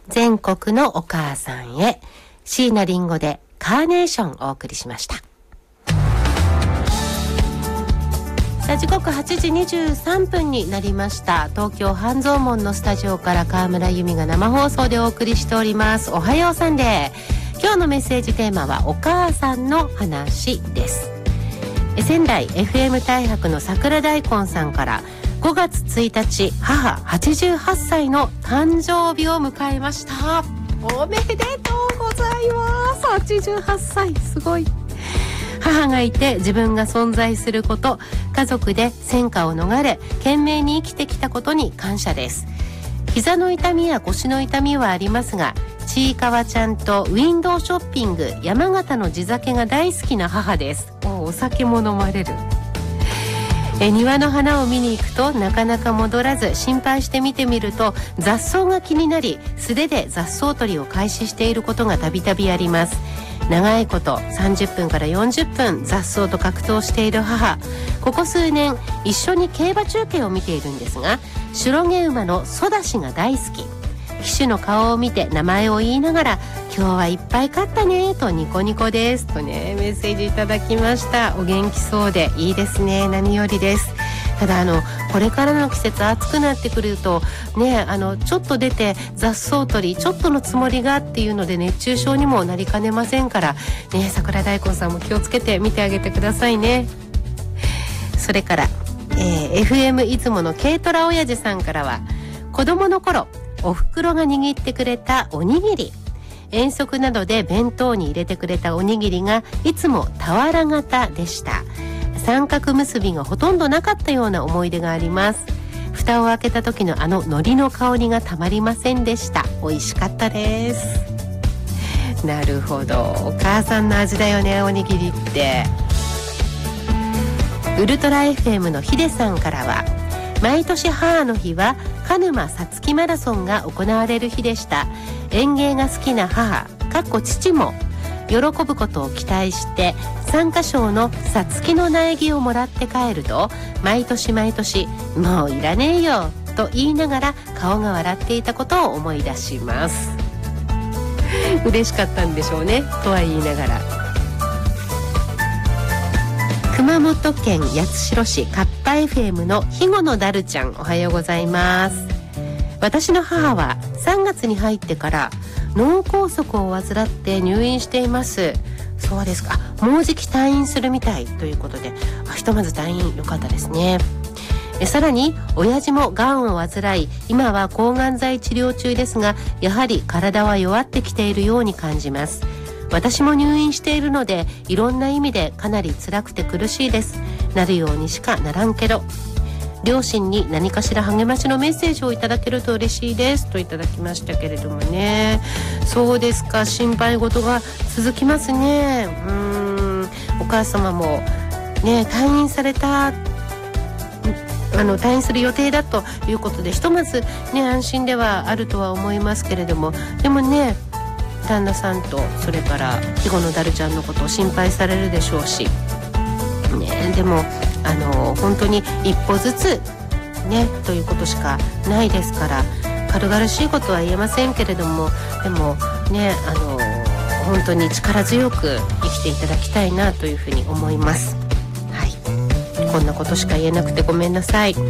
全国のお母さんへ、椎名林檎でカーネーションお送りしました。さあ時刻8時23分になりました。東京半蔵門のスタジオから川村由美が生放送でお送りしております。おはようサンデー。今日のメッセージテーマはお母さんの話です。仙台 FM 大白の桜大根さんから、5月1日母88歳の誕生日を迎えました。おめでとうございます。88歳、すごい。母がいて自分が存在すること、家族で戦火を逃れ懸命に生きてきたことに感謝です。膝の痛みや腰の痛みはありますが、ちいかわちゃんとウィンドウショッピング、山形の地酒が大好きな母です。お酒も飲まれる。庭の花を見に行くとなかなか戻らず、心配して見てみると雑草が気になり、素手で雑草取りを開始していることがたびたびあります。長いこと30分から40分雑草と格闘している母。ここ数年一緒に競馬中継を見ているんですが、白毛馬のソダシが大好き。騎手の顔を見て名前を言いながら、今日はいっぱい勝ったねとニコニコですとね、メッセージいただきました。お元気そうでいいですね。何よりです。ただこれからの季節暑くなってくるとね、ちょっと出て雑草取りちょっとのつもりがっていうので熱中症にもなりかねませんからね、桜大根さんも気をつけて見てあげてくださいね。それから、FM 出雲の軽トラ親父さんからは、子供の頃お袋が握ってくれたおにぎり、遠足などで弁当に入れてくれたおにぎりがいつも俵型でした。三角結びがほとんどなかったような思い出があります。蓋を開けた時の海苔の香りがたまりませんでした。美味しかったです。なるほど、お母さんの味だよね、おにぎりって。ウルトラ FM のヒデさんからは、毎年母の日は鹿沼さつきマラソンが行われる日でした。園芸が好きな母父も喜ぶことを期待して参加賞のさつきの苗木をもらって帰ると、毎年もういらねえよと言いながら顔が笑っていたことを思い出します。嬉しかったんでしょうね、とは言いながら。熊本県八代市カッパ FM のひごのだるちゃん、おはようございます。私の母は3月に入ってから脳梗塞を患って入院しています。そうですか。もうじき退院するみたいということで、ひとまず退院、よかったですね。さらに親父もがんを患い、今は抗がん剤治療中ですが、やはり体は弱ってきているように感じます。私も入院しているので、いろんな意味でかなり辛くて苦しいです。なるようにしかならんけど、両親に何かしら励ましのメッセージをいただけると嬉しいですといただきましたけれどもね。そうですか、心配事が続きますね。お母様もね、退院された、退院する予定だということで、ひとまずね、安心ではあるとは思いますけれども、でもね、旦那さんとそれからひごのだるちゃんのことを心配されるでしょうしね。でも本当に一歩ずつねということしかないですから、軽々しいことは言えませんけれども、でもね、本当に力強く生きていただきたいなというふうに思います。はい、こんなことしか言えなくてごめんなさい。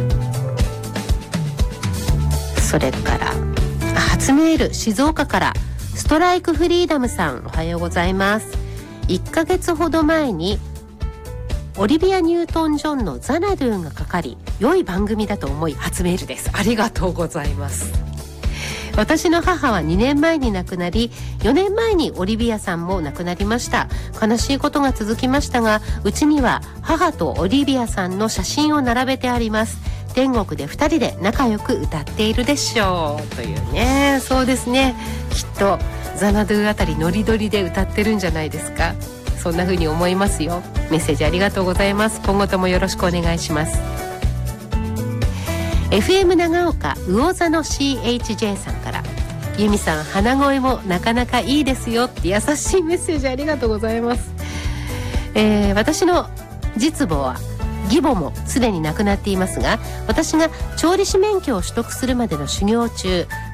それから初メール、静岡からストライクフリーダムさん、おはようございます。1ヶ月ほど前にオリビア・ニュートン・ジョンのザナドゥがかかり、良い番組だと思い初メールです。ありがとうございます。私の母は2年前に亡くなり、4年前にオリビアさんも亡くなりました。悲しいことが続きましたが、うちには母とオリビアさんの写真を並べてあります。天国で2人で仲良く歌っているでしょうというね。そうですね、きっとザナドゥあたりノリノリで歌ってるんじゃないですか。そんな風に思いますよ。メッセージありがとうございます。今後ともよろしくお願いします。FM 長岡魚座の CHJ さんから、由美さん鼻声もなかなかいいですよって優しいメッセージありがとうございます。私の実母は義母もすでに亡くなっていますが、私が調理師免許を取得するまでの修行中、